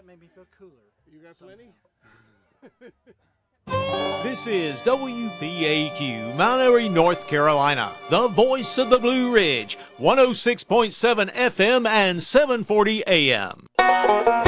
that made me feel cooler. You got plenty? This is WPAQ, Mount Airy, North Carolina, the voice of the Blue Ridge, 106.7 FM and 740 AM.